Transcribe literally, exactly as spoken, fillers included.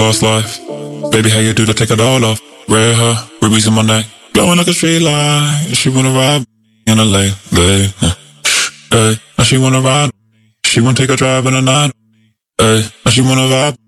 fast life. Baby, how you do to take it all off? Red hair, rubies in my neck, glowing like a street light. She wanna ride in a late, late. Hey, now she wanna ride. She wanna take a drive in the night. Hey, now she wanna vibe